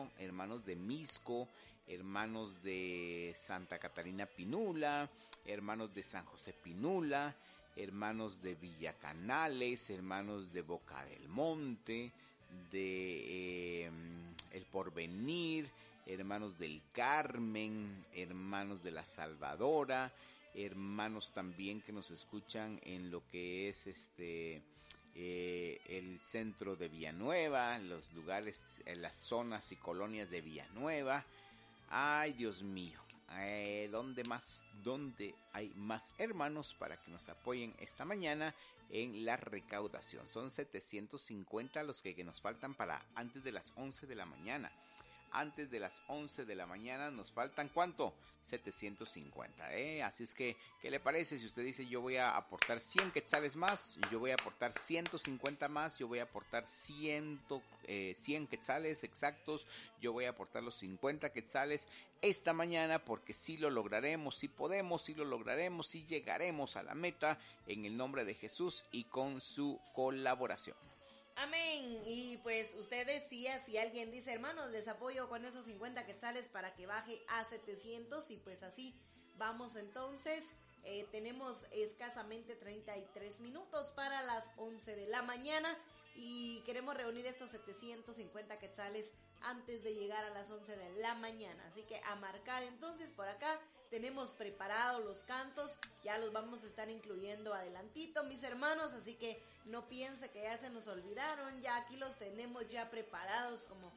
Colaboración, hermanos de Misco, hermanos de Santa Catarina Pinula, hermanos de San José Pinula, hermanos de Villacanales, hermanos de Boca del Monte, de El Porvenir, hermanos del Carmen, hermanos de La Salvadora, hermanos también que nos escuchan en lo que es el centro de Villanueva, los lugares, las zonas y colonias de Villanueva. Ay, Dios mío, ¿dónde hay más hermanos para que nos apoyen esta mañana en la recaudación? Son 750 los que nos faltan para antes de las 11 de la mañana. Antes de las 11 de la mañana nos faltan, ¿cuánto? 750, Así es que, ¿qué le parece si usted dice yo voy a aportar 100 quetzales más, yo voy a aportar 150 más, yo voy a aportar 100 quetzales exactos, yo voy a aportar los 50 quetzales esta mañana porque sí lo lograremos, sí podemos, sí lo lograremos, sí llegaremos a la meta en el nombre de Jesús y con su colaboración. Amén. Y pues usted decía, si alguien dice, hermanos, les apoyo con esos 50 quetzales para que baje a 700, y pues así vamos entonces. Tenemos escasamente 33 minutos para las 11 de la mañana y queremos reunir estos 750 quetzales antes de llegar a las 11 de la mañana. Así que a marcar entonces por acá. Tenemos preparados los cantos, ya los vamos a estar incluyendo adelantito, mis hermanos, así que no piense que ya se nos olvidaron, ya aquí los tenemos ya preparados como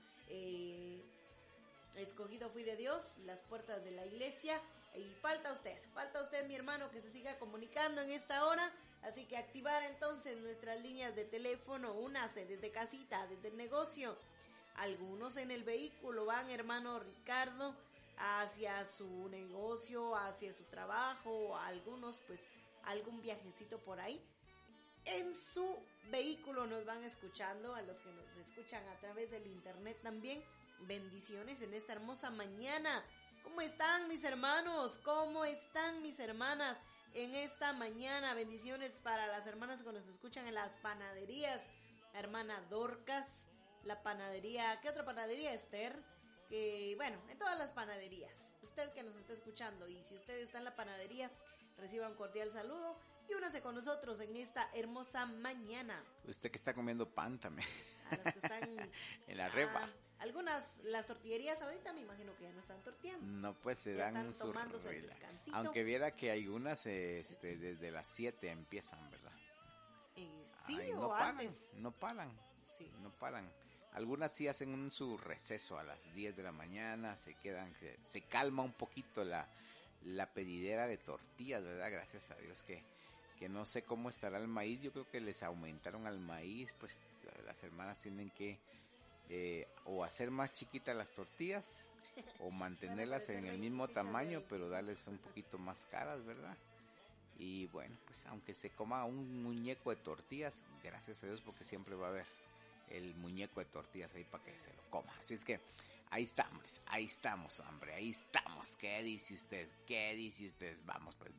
escogido fui de Dios, las puertas de la iglesia, y falta usted mi hermano que se siga comunicando en esta hora, así que activar entonces nuestras líneas de teléfono, únase desde casita, desde el negocio, algunos en el vehículo van, hermano Ricardo, hacia su negocio, hacia su trabajo, algunos pues algún viajecito por ahí. En su vehículo nos van escuchando, a los que nos escuchan a través del internet también, bendiciones en esta hermosa mañana. ¿Cómo están mis hermanos? ¿Cómo están mis hermanas en esta mañana? Bendiciones para las hermanas que nos escuchan en las panaderías, hermana Dorcas, la panadería, ¿qué otra panadería, Esther? Que bueno, en todas las panaderías, usted que nos está escuchando, y si usted está en la panadería, reciba un cordial saludo y únase con nosotros en esta hermosa mañana. Usted que está comiendo pan también. A las que están en la repa. Algunas, las tortillerías ahorita me imagino que ya no están torteando. No, pues se dan un tomándose el descansito. Aunque viera que algunas desde las 7 empiezan, ¿verdad? Sí, ay, o no antes. No paran. Algunas sí hacen su receso a las 10 de la mañana, se calma un poquito la pedidera de tortillas, ¿verdad? Gracias a Dios que no sé cómo estará el maíz, yo creo que les aumentaron al maíz, pues las hermanas tienen que o hacer más chiquitas las tortillas o mantenerlas en el mismo tamaño, pero darles un poquito más caras, ¿verdad? Y bueno, pues aunque se coma un muñeco de tortillas, gracias a Dios porque siempre va a haber el muñeco de tortillas ahí para que se lo coma. Así es que ahí estamos, hombre, ahí estamos. ¿Qué dice usted? Vamos, pues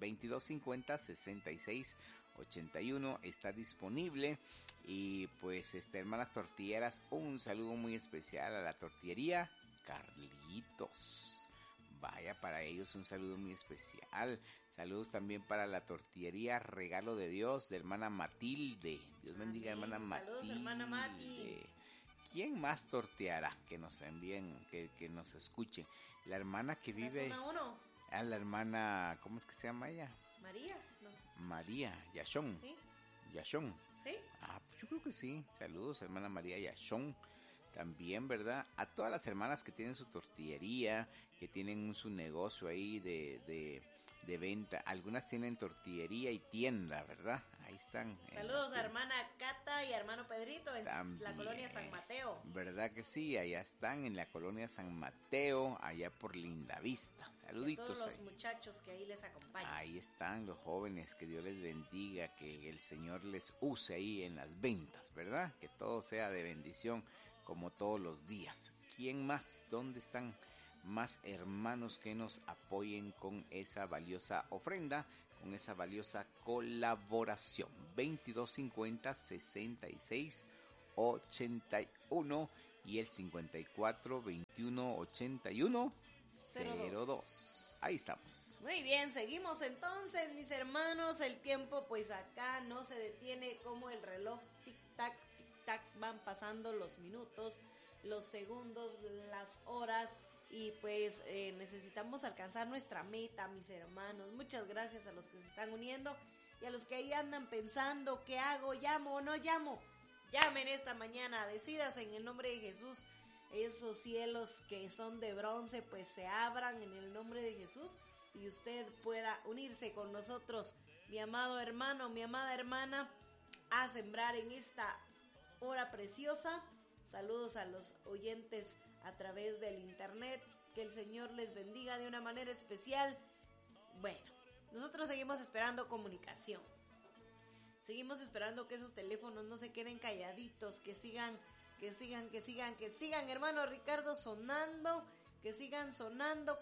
2250-6681 está disponible. Y pues hermanas tortilleras, un saludo muy especial a la tortillería Carlitos. Vaya, para ellos un saludo muy especial. Saludos también para la tortillería Regalo de Dios de hermana Matilde. Dios bendiga, hermana Matilde. Saludos, hermana Mati. ¿Quién más torteará? Que nos envíen, que nos escuchen. La hermana que vive... ¿La zona 1? La hermana, ¿cómo es que se llama ella? María, ¿no? María Yashón. ¿Sí? Yashón. ¿Sí? Yo creo que sí. Saludos, hermana María Yashón. También, ¿verdad? A todas las hermanas que tienen su tortillería, que tienen su negocio ahí de venta. Algunas tienen tortillería y tienda, ¿verdad? Ahí están. Saludos a hermana Cata y a hermano Pedrito en también, la colonia San Mateo. ¿Verdad que sí? Allá están en la colonia San Mateo, allá por Lindavista. Saluditos. Y a todos los muchachos que ahí les acompañan. Ahí están los jóvenes, que Dios les bendiga, que el Señor les use ahí en las ventas, ¿verdad? Que todo sea de bendición como todos los días. ¿Quién más? ¿Dónde están más hermanos que nos apoyen con esa valiosa ofrenda, con esa valiosa colaboración? 2250-6681. y el 54-21-81-02. Ahí estamos. Muy bien, seguimos entonces, mis hermanos. El tiempo pues acá no se detiene, como el reloj, tic-tac, tic-tac, van pasando los minutos, los segundos, las horas, y pues necesitamos alcanzar nuestra meta, mis hermanos. Muchas gracias a los que se están uniendo y a los que ahí andan pensando, ¿qué hago? ¿Llamo o no llamo? Llamen esta mañana, decídase en el nombre de Jesús. Esos cielos que son de bronce pues se abran en el nombre de Jesús y usted pueda unirse con nosotros, mi amado hermano, mi amada hermana, a sembrar en esta hora preciosa. Saludos a los oyentes a través del internet, que el Señor les bendiga de una manera especial. Bueno, nosotros seguimos esperando comunicación, seguimos esperando que esos teléfonos no se queden calladitos, que sigan, hermano Ricardo, sonando, que sigan sonando,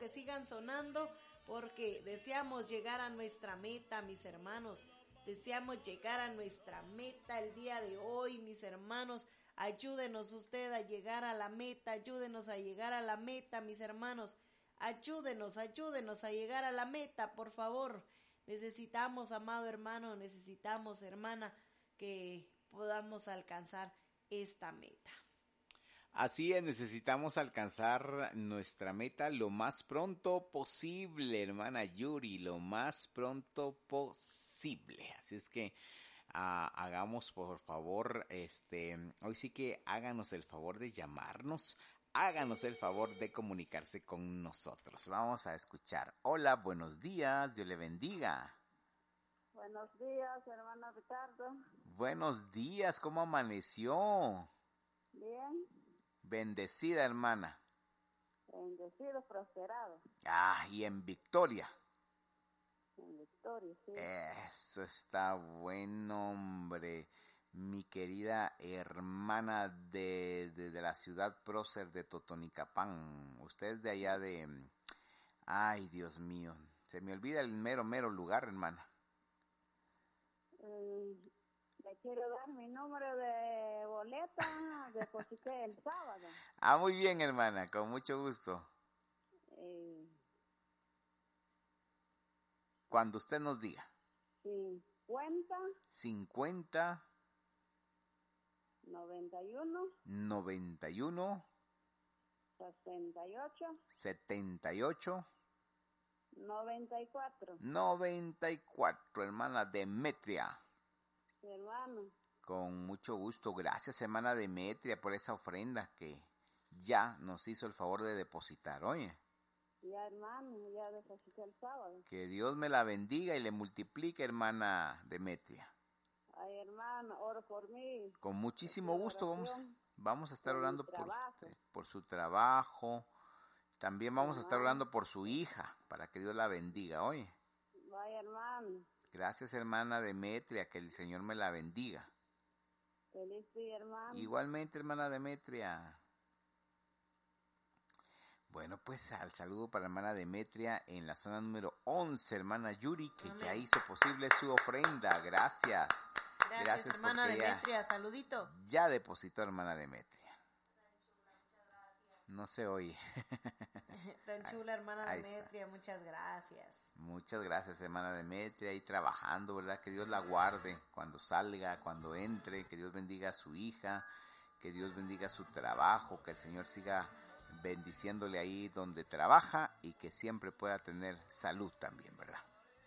porque deseamos llegar a nuestra meta, mis hermanos. Deseamos llegar a nuestra meta el día de hoy, mis hermanos. Ayúdenos usted a llegar a la meta, ayúdenos a llegar a la meta, mis hermanos. Ayúdenos a llegar a la meta, por favor. Necesitamos, amado hermano, necesitamos, hermana, que podamos alcanzar esta meta. Así es, necesitamos alcanzar nuestra meta lo más pronto posible, hermana Yuri, lo más pronto posible. Así es que hagamos, por favor, hoy sí que háganos el favor de llamarnos, háganos el favor de comunicarse con nosotros. Vamos a escuchar. Hola, buenos días, Dios le bendiga. Buenos días, hermano Ricardo. Buenos días, ¿cómo amaneció? Bien. Bendecida, hermana. Bendecido, prosperado. Y en victoria. En victoria, sí. Eso está bueno, hombre. Mi querida hermana de la ciudad prócer de Totonicapán. Usted es de allá de... Ay, Dios mío. Se me olvida el mero lugar, hermana. Le quiero dar mi número de boleta, deposité el sábado. Muy bien, hermana, con mucho gusto. Cuando usted nos diga. 50 91 78 94, hermana Demetria. Hermano. Con mucho gusto. Gracias, hermana Demetria, por esa ofrenda que ya nos hizo el favor de depositar. Oye. Ya, hermano, ya deposité el sábado. Que Dios me la bendiga y le multiplique, hermana Demetria. Ay, hermano, oro por mí. Con muchísimo gusto vamos a estar orando por su trabajo. También vamos a estar orando por su hija, para que Dios la bendiga. Oye. Vaya, hermano. Gracias, hermana Demetria, que el Señor me la bendiga. Feliz día, hermano. Igualmente, hermana Demetria. Bueno, pues al saludo para la hermana Demetria en la zona número 11, hermana Yuri, que ya hizo posible su ofrenda. Gracias. Gracias, hermana Demetria, saluditos. Ya depositó, hermana Demetria. No se oye. Tan chula, hermana Demetria, muchas gracias. Muchas gracias, hermana Demetria, ahí trabajando, ¿verdad? Que Dios la guarde cuando salga, cuando entre, que Dios bendiga a su hija, que Dios bendiga su trabajo, que el Señor siga bendiciéndole ahí donde trabaja y que siempre pueda tener salud también, ¿verdad?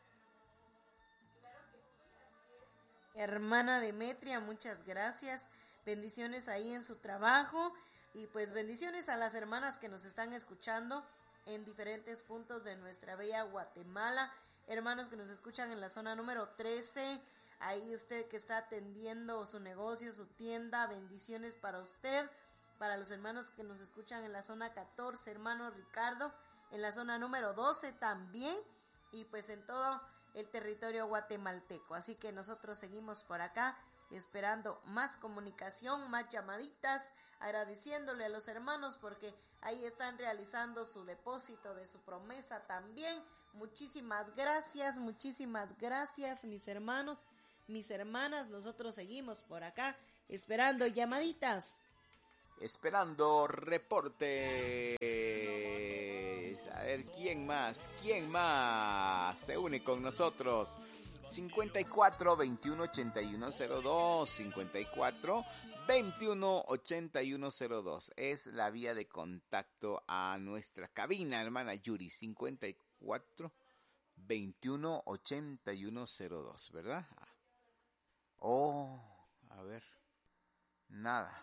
Hermana Demetria, muchas gracias. Bendiciones ahí en su trabajo y pues bendiciones a las hermanas que nos están escuchando en diferentes puntos de nuestra bella Guatemala. Hermanos que nos escuchan en la zona número 13, ahí usted que está atendiendo su negocio, su tienda, bendiciones para usted. Para los hermanos que nos escuchan en la zona 14, hermano Ricardo, en la zona número 12 también, y pues en todo el territorio guatemalteco. Así que nosotros seguimos por acá esperando más comunicación, más llamaditas, agradeciéndole a los hermanos porque ahí están realizando su depósito de su promesa también. Muchísimas gracias, mis hermanos, mis hermanas. Nosotros seguimos por acá esperando llamaditas. esperando reportes. A ver, ¿quién más se une con nosotros? 54 21 81 02, 54 21 81 02 es la vía de contacto a nuestra cabina, hermana Yuri. 54 21 81 02, ¿verdad? Oh, a ver, nada.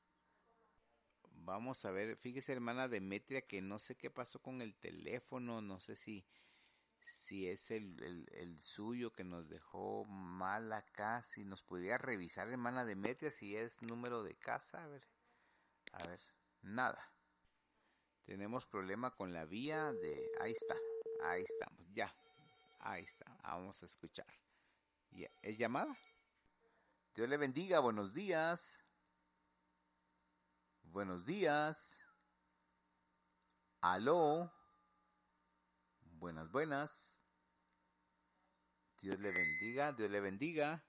Vamos a ver, fíjese, hermana Demetria, que no sé qué pasó con el teléfono, no sé si es el suyo que nos dejó mal acá. Si nos pudiera revisar, hermana Demetria, si es número de casa. A ver, nada. Tenemos problema con la vía de... Ahí estamos, ya. Ahí está, vamos a escuchar. ¿Es llamada? Dios le bendiga, buenos días. Buenos días. Aló. Buenas. Dios le bendiga, Dios le bendiga.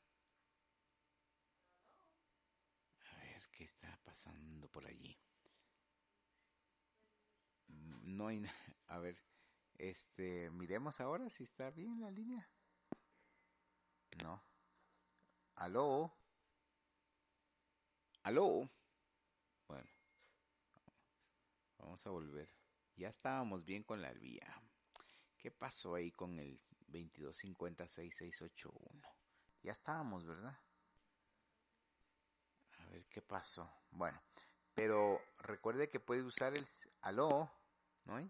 A ver, ¿qué está pasando por allí? No hay nada. A ver, miremos ahora si está bien la línea. No. Aló. Bueno, vamos a volver. Ya estábamos bien con la vía. ¿Qué pasó ahí con el 2250-6681? Ya estábamos, ¿verdad? A ver qué pasó. Bueno, pero recuerde que puede usar el... ¿Aló? ¿No?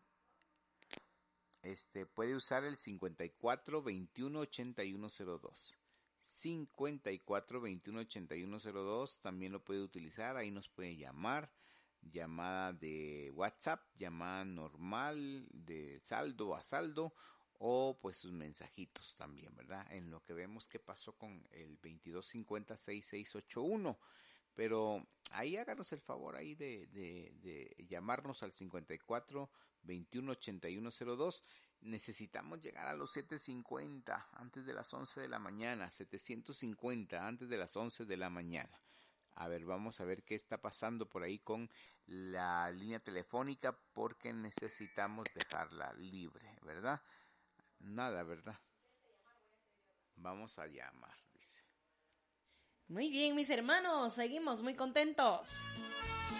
Puede usar el 54 21 81 02. 54 21 81 02 también lo puede utilizar. Ahí nos puede llamar. Llamada de WhatsApp, llamada normal de saldo a saldo, o pues sus mensajitos también, ¿verdad? En lo que vemos qué pasó con el 2250-6681. Pero ahí háganos el favor ahí de llamarnos al 54 21 81 02. Necesitamos llegar a los 750 antes de las 11 de la mañana, 750 antes de las 11 de la mañana. A ver, vamos a ver qué está pasando por ahí con la línea telefónica, porque necesitamos dejarla libre, ¿verdad? Nada, ¿verdad? Vamos a llamar, dice. Muy bien, mis hermanos, seguimos muy contentos.